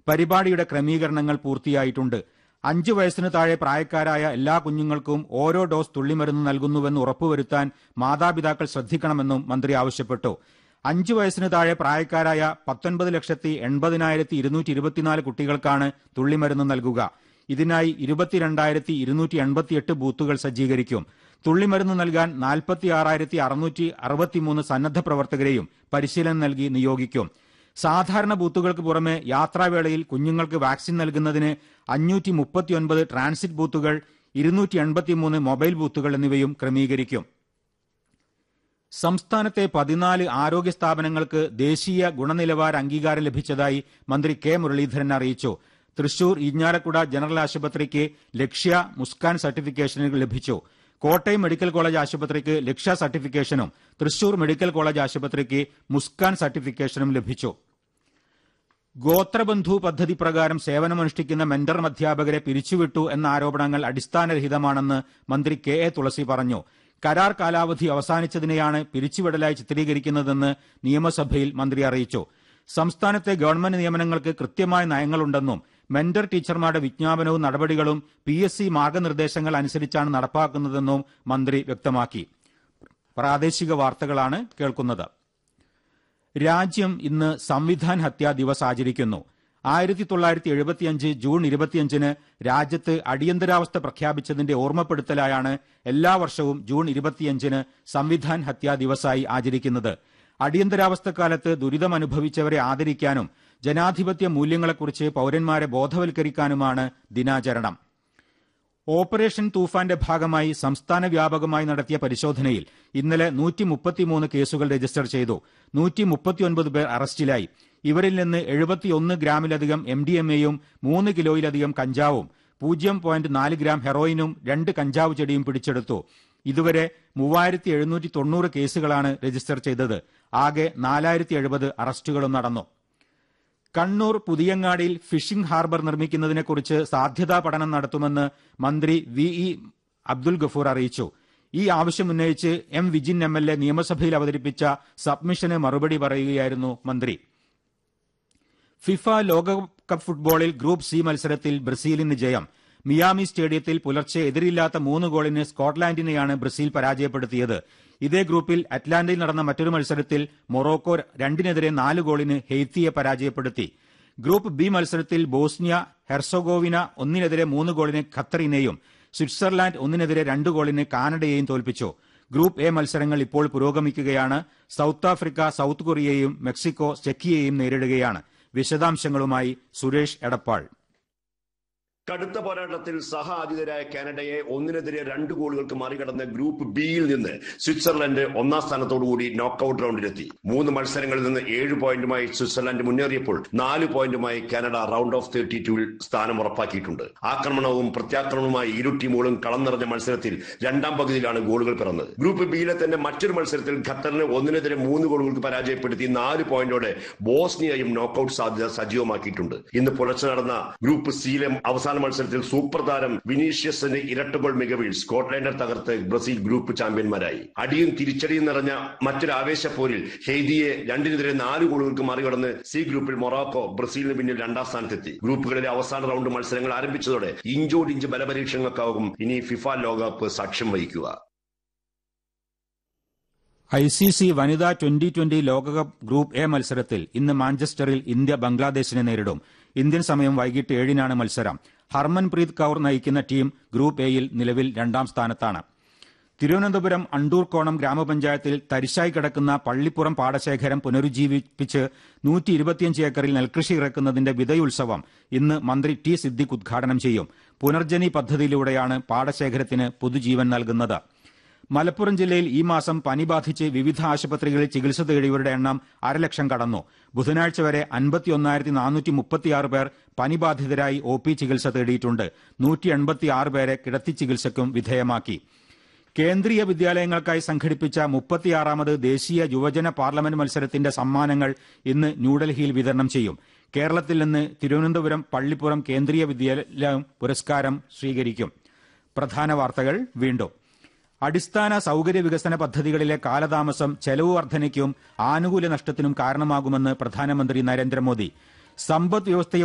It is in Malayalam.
പരിപാടിയുടെ ക്രമീകരണങ്ങൾ പൂർത്തിയായിട്ടുണ്ട്. 5 വയസ്സിന് താഴെ പ്രായക്കാരായ എല്ലാ കുഞ്ഞുങ്ങൾക്കും ഓരോ ഡോസ് തുള്ളിമരുന്ന് നൽകുന്നുവെന്ന് ഉറപ്പുവരുത്താൻ മാതാപിതാക്കൾ ശ്രദ്ധിക്കണമെന്നും മന്ത്രി ആവശ്യപ്പെട്ടു. 5 വയസ്സിന് താഴെ പ്രായക്കാരായ 19,80,224 കുട്ടികൾക്കാണ് തുള്ളിമരുന്ന് നൽകുക. ഇതിനായി 22,288 ബൂത്തുകൾ സജ്ജീകരിക്കും. തുള്ളിമരുന്ന് നൽകാൻ 46,663 സന്നദ്ധ പ്രവർത്തകരെയും പരിശീലനം നൽകി നിയോഗിക്കും. സാധാരണ ബൂത്തുകൾക്ക് പുറമെ യാത്രാവേളയിൽ കുഞ്ഞുങ്ങൾക്ക് വാക്സിൻ നൽകുന്നതിന് 539 ട്രാൻസിറ്റ് ബൂത്തുകൾ, 283 മൊബൈൽ ബൂത്തുകൾ എന്നിവയും ക്രമീകരിക്കും. സംസ്ഥാനത്തെ 14 ആരോഗ്യ സ്ഥാപനങ്ങൾക്ക് ദേശീയ ഗുണനിലവാര അംഗീകാരം ലഭിച്ചതായി മന്ത്രി കെ മുരളീധരൻ അറിയിച്ചു. തൃശൂർ ഇരിഞ്ഞാലക്കുട ജനറൽ ആശുപത്രിക്ക് ലക്ഷ്യ മുസ്കാൻ സർട്ടിഫിക്കേഷനുകൾ ലഭിച്ചു. കോട്ടയം മെഡിക്കൽ കോളേജ് ആശുപത്രിക്ക് ലക്ഷ്യ സർട്ടിഫിക്കേഷനും തൃശൂർ മെഡിക്കൽ കോളേജ് ആശുപത്രിക്ക് മുസ്കാൻ സർട്ടിഫിക്കേഷനും ലഭിച്ചു. ഗോത്രബന്ധു പദ്ധതി പ്രകാരം സേവനമനുഷ്ഠിക്കുന്ന മെന്റർ അധ്യാപകരെ പിരിച്ചുവിട്ടു എന്ന ആരോപണങ്ങൾ അടിസ്ഥാനരഹിതമാണെന്ന് മന്ത്രി കെ എ തുളസി പറഞ്ഞു. കരാർ കാലാവധി അവസാനിച്ചതിനെയാണ് പിരിച്ചുവിടലായി ചിത്രീകരിക്കുന്നതെന്ന് നിയമസഭയിൽ മന്ത്രി അറിയിച്ചു. സംസ്ഥാനത്തെ ഗവൺമെന്റ് നിയമനങ്ങൾക്ക് കൃത്യമായ നയങ്ങളുണ്ടെന്നും മെന്റർ ടീച്ചർമാരുടെ വിജ്ഞാപനവും നടപടികളും PSC മാർഗനിർദ്ദേശങ്ങൾ അനുസരിച്ചാണ് നടപ്പാക്കുന്നതെന്നും മന്ത്രി വ്യക്തമാക്കി. പ്രാദേശിക വാർത്തകളാണ് കേൾക്കുന്നത്. രാജ്യം ഇന്ന് സംവിധാൻ ഹത്യാ ദിവസ് ആചരിക്കുന്നു. 1975 ജൂൺ 25 രാജ്യത്ത് അടിയന്തരാവസ്ഥ പ്രഖ്യാപിച്ചതിന്റെ ഓർമ്മപ്പെടുത്തലായാണ് എല്ലാ വർഷവും ജൂൺ 25 സംവിധാൻ ഹത്യാ ദിവസായി ആചരിക്കുന്നത്. അടിയന്തരാവസ്ഥക്കാലത്ത് ദുരിതമനുഭവിച്ചവരെ ആദരിക്കാനും ജനാധിപത്യ മൂല്യങ്ങളെക്കുറിച്ച് പൌരന്മാരെ ബോധവൽക്കരിക്കാനുമാണ് ദിനാചരണം. ഓപ്പറേഷൻ തൂഫാന്റെ ഭാഗമായി സംസ്ഥാന വ്യാപകമായി നടത്തിയ പരിശോധനയിൽ ഇന്നലെ 133 കേസുകൾ രജിസ്റ്റർ ചെയ്തു. 139 പേർ അറസ്റ്റിലായി. ഇവരിൽ നിന്ന് 71 ഗ്രാമിലധികം MDMAയും 3 കിലോയിലധികം കഞ്ചാവും 0.4 ഗ്രാം ഹെറോയിനും 2 കഞ്ചാവ് ചെടിയും പിടിച്ചെടുത്തു. ഇതുവരെ 3790 കേസുകളാണ് രജിസ്റ്റർ ചെയ്തത്. ആകെ 4070 അറസ്റ്റുകളും നടന്നു. കണ്ണൂർ പുതിയങ്ങാടിയിൽ ഫിഷിംഗ് ഹാർബർ നിർമ്മിക്കുന്നതിനെക്കുറിച്ച് സാധ്യതാ പഠനം നടത്തുമെന്ന് മന്ത്രി VE അബ്ദുൽ ഗഫൂർ അറിയിച്ചു. ഈ ആവശ്യമുന്നയിച്ച് M വിജിൻ MLA നിയമസഭയിൽ അവതരിപ്പിച്ച സബ്മിഷന് മറുപടി പറയുകയായിരുന്നു മന്ത്രി. ഫിഫ ലോകകപ്പ് ഫുട്ബോളിൽ ഗ്രൂപ്പ് C മത്സരത്തിൽ ബ്രസീലിന് ജയം. മിയാമി സ്റ്റേഡിയത്തിൽ പുലർച്ചെ എതിരില്ലാത്ത 3 ഗോളിന് സ്കോട്ട്ലാൻഡിനെയാണ് ബ്രസീൽ പരാജയപ്പെടുത്തിയത്. ഇതേ ഗ്രൂപ്പിൽ അറ്റ്ലാന്റയിൽ നടന്ന മറ്റൊരു മത്സരത്തിൽ മൊറോക്കോ 2-4 ഗോളിന് ഹെയ്ത്തിയെ പരാജയപ്പെടുത്തി. ഗ്രൂപ്പ് B മത്സരത്തിൽ ബോസ്നിയ ഹെർസഗോവിന 1-3 ഗോളിന് ഖത്തറിനെയും സ്വിറ്റ്സർലാൻഡ് 1-2 ഗോളിന് കാനഡയെയും തോൽപ്പിച്ചു. ഗ്രൂപ്പ് A മത്സരങ്ങൾ ഇപ്പോൾ പുരോഗമിക്കുകയാണ്. സൌത്ത് ആഫ്രിക്ക സൌത്ത് കൊറിയയെയും മെക്സിക്കോ ചെക്കിയെയും നേരിടുകയാണ്. വിശദാംശങ്ങളുമായി സുരേഷ് എടപ്പാൾ. കടുത്ത പോരാട്ടത്തിൽ സഹ ആതിഥേയരായ കാനഡയെ 1-2 ഗോളുകൾക്ക് മറികടന്ന് ഗ്രൂപ്പ് ബിയിൽ നിന്ന് സ്വിറ്റ്സർലൻഡ് 1ാം സ്ഥാനത്തോടുകൂടി നോക്കൌട്ട് റൗണ്ടിലെത്തി. 3 മത്സരങ്ങളിൽ നിന്ന് 7 പോയിന്റുമായി സ്വിറ്റ്സർലൻഡ് മുന്നേറിയപ്പോൾ 4 പോയിന്റുമായി കാനഡ റൗണ്ട് ഓഫ് 32 സ്ഥാനം ഉറപ്പാക്കിയിട്ടുണ്ട്. ആക്രമണവും പ്രത്യാക്രമണവുമായി ഇരു ടീമുകളും കളം നിറഞ്ഞ മത്സരത്തിൽ രണ്ടാം പകുതിയിലാണ് ഗോളുകൾ പിറന്നത്. ഗ്രൂപ്പ് ബിയിലെ തന്നെ മറ്റൊരു മത്സരത്തിൽ ഖത്തറിന് 1-3 ഗോളുകൾക്ക് പരാജയപ്പെടുത്തി 4 പോയിന്റോടെ ബോസ്നിയയും നോക്കൌട്ട് സാധ്യത സജീവമാക്കിയിട്ടുണ്ട്. ഇന്ന് പുലർച്ചെ നടന്ന ഗ്രൂപ്പ് സിയിലെ അവസാന മത്സരത്തിൽ സൂപ്പർ താരം വിനീഷ്യസിന്റെ ഇരട്ട ഗോൾ മികവിൽ സ്കോട്ട്ലാൻഡ് തകർത്ത് ബ്രസീൽ ഗ്രൂപ്പ് ചാമ്പ്യന്മാരായി. അടിയും തിരിച്ചടിയും നിറഞ്ഞ മറ്റൊരു ആവേശപ്പോരിൽ ഹെയ്തിയെ 2-4 ഗോളുകൾക്ക് മറികടന്ന് സി ഗ്രൂപ്പിൽ മൊറോക്കോ ബ്രസീലിന് പിന്നിൽ 2ാം സ്ഥാനത്തെത്തി. ഗ്രൂപ്പുകളിലെ അവസാന റൗണ്ട് മത്സരങ്ങൾ ആരംഭിച്ചതോടെ ഇഞ്ചോടിഞ്ച് ബലപരീക്ഷണങ്ങൾക്കാകും ഇനി ഫിഫ ലോകകപ്പ് സാക്ഷ്യം വഹിക്കുക. ICC വനിതാ 2020 ലോകകപ്പ് ഗ്രൂപ്പ് A മത്സരത്തിൽ ഇന്ന് മാഞ്ചസ്റ്ററിൽ ഇന്ത്യ ബംഗ്ലാദേശിനെ നേരിടും. ഇന്ത്യൻ സമയം വൈകിട്ട് 7-നാണ് മത്സരം. ഹർമൻപ്രീത് കൌർ നയിക്കുന്ന ടീം ഗ്രൂപ്പ് Aയിൽ നിലവിൽ 2ാം സ്ഥാനത്താണ്. തിരുവനന്തപുരം അണ്ടൂർക്കോണം ഗ്രാമപഞ്ചായത്തിൽ തരിശായി കിടക്കുന്ന പള്ളിപ്പുറം പാടശേഖരം പുനരുജ്ജീവിപ്പിച്ച് 125 ഏക്കറിൽ നെൽകൃഷി ഇറക്കുന്നതിന്റെ വിതയുത്സവം ഇന്ന് മന്ത്രി T സിദ്ദിഖ് ഉദ്ഘാടനം ചെയ്യും. പുനർജനി പദ്ധതിയിലൂടെയാണ് പാടശേഖരത്തിന് പുതുജീവൻ നൽകുന്നത്. മലപ്പുറം ജില്ലയിൽ ഈ മാസം പനി ബാധിച്ച് വിവിധ ആശുപത്രികളിൽ ചികിത്സ തേടിയവരുടെ എണ്ണം 1,00,000 കടന്നു. ബുധനാഴ്ച വരെ 51,436 പേർ പനി ബാധിതരായി OP ചികിത്സ തേടിയിട്ടുണ്ട്. 186 പേരെ കിടത്തി ചികിത്സയ്ക്കും വിധേയമാക്കി. കേന്ദ്രീയ വിദ്യാലയങ്ങൾക്കായി സംഘടിപ്പിച്ച 36ാമത് ദേശീയ യുവജന പാർലമെന്റ് മത്സരത്തിന്റെ സമ്മാനങ്ങൾ ഇന്ന് ന്യൂഡൽഹിയിൽ വിതരണം ചെയ്യും. കേരളത്തിൽ നിന്ന് തിരുവനന്തപുരം പള്ളിപ്പുറം കേന്ദ്രീയ വിദ്യാലയം പുരസ്കാരം സ്വീകരിക്കും. പ്രധാന വാർത്തകൾ വീണ്ടും. അടിസ്ഥാന സൌകര്യ വികസന പദ്ധതികളിലെ കാലതാമസം ചെലവ് വർധനയ്ക്കും ആനുകൂല്യ നഷ്ടത്തിനും കാരണമാകുമെന്ന് പ്രധാനമന്ത്രി നരേന്ദ്രമോദി. സമ്പദ് വ്യവസ്ഥയെ